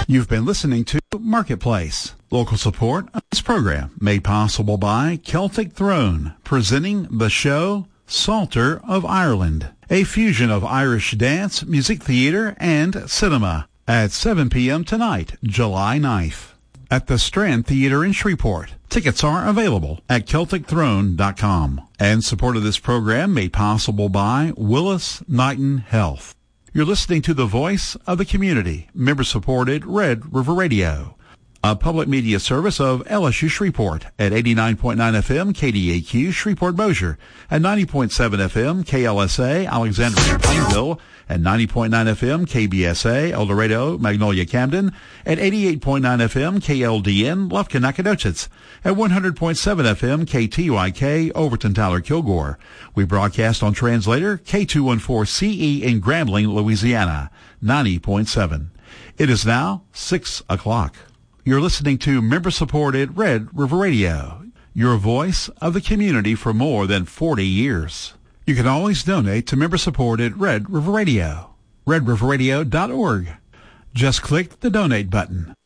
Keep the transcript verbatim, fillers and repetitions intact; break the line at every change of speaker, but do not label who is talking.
You've been listening to Marketplace. Local support of this program made possible by Celtic Throne, presenting the show Psalter of Ireland, a fusion of Irish dance, music theater, and cinema, at seven p.m. tonight, July ninth, at the Strand Theater in Shreveport. Tickets are available at Celtic Throne dot com. And support of this program made possible by Willis Knighton Health. You're listening to the voice of the community, member-supported Red River Radio, a public media service of L S U Shreveport at eighty-nine point nine F M K D A Q Shreveport Bossier, and ninety point seven F M K L S A Alexandria Plainville, and ninety point nine F M K B S A El Dorado Magnolia Camden, at eighty-eight point nine F M K L D N Lufkin Nacogdoches, at one hundred point seven F M K T Y K Overton Tyler Kilgore. We broadcast on translator K two fourteen C E in Grambling, Louisiana, ninety point seven. It is now six o'clock. You're listening to member-supported Red River Radio, your voice of the community for more than forty years. You can always donate to member-supported Red River Radio, red river radio dot org. Just click the donate button.